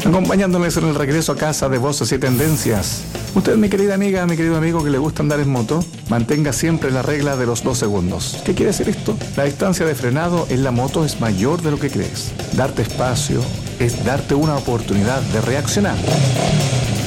acompañándoles en el regreso a casa de Voces y Tendencias. Usted, mi querida amiga, mi querido amigo que le gusta andar en moto, mantenga siempre la regla de los 2 segundos. ¿Qué quiere decir esto? La distancia de frenado en la moto es mayor de lo que crees. Darte espacio es darte una oportunidad de reaccionar.